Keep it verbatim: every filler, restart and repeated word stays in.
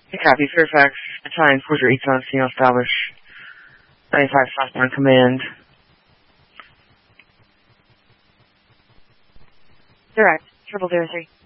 Hey, copy. Fairfax, Italian four zero Econ, Senior Establish, ninety-five southbound command. Direct, triple zero three.